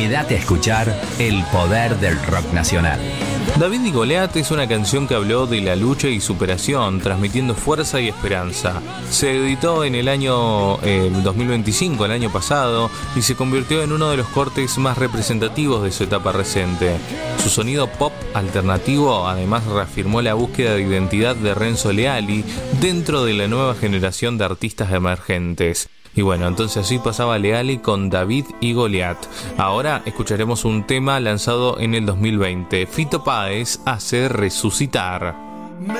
Quédate a escuchar el poder del rock nacional. David y Goliat es una canción que habló de la lucha y superación, transmitiendo fuerza y esperanza. Se editó en el año 2025, el año pasado, y se convirtió en uno de los cortes más representativos de su etapa reciente. Su sonido pop alternativo además reafirmó la búsqueda de identidad de Renzo Leali dentro de la nueva generación de artistas emergentes. Y bueno, entonces así pasaba Leali con David y Goliat. Ahora escucharemos un tema lanzado en el 2020. Fito Páez hace Resucitar.